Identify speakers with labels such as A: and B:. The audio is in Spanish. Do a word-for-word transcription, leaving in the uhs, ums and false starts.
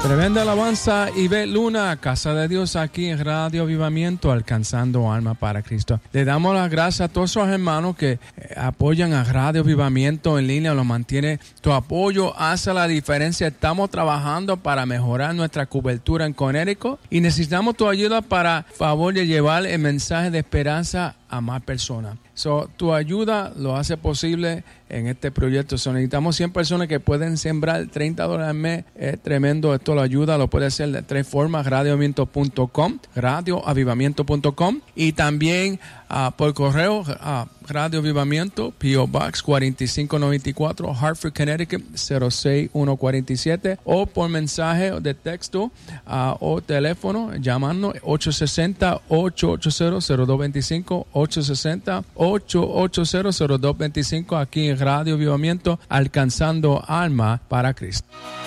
A: Tremenda alabanza, Ivette Luna, Casa de Dios aquí en Radio Avivamiento, alcanzando alma para Cristo. Le damos las gracias a todos esos hermanos que eh, apoyan a Radio Avivamiento en línea, lo mantiene. Tu apoyo hace la diferencia. Estamos trabajando para mejorar nuestra cobertura en Connecticut y necesitamos tu ayuda para favor de llevar el mensaje de esperanza a más personas. So, tu ayuda lo hace posible en este proyecto. So, necesitamos cien personas que pueden sembrar treinta dólares al mes. Es tremendo. Esto lo ayuda. Lo puede hacer de tres formas. radio avivamiento punto com, radio avivamiento punto com y también uh, por correo uh, Radio Avivamiento, P O Box cuarenta y cinco noventa y cuatro, Hartford, Connecticut cero seis uno cuatro siete, o por mensaje de texto uh, o teléfono llamando ocho seis cero, ocho ocho cero, cero dos dos cinco, ocho seis cero, ocho ocho cero, cero dos dos cinco aquí en Radio Avivamiento, alcanzando alma para Cristo.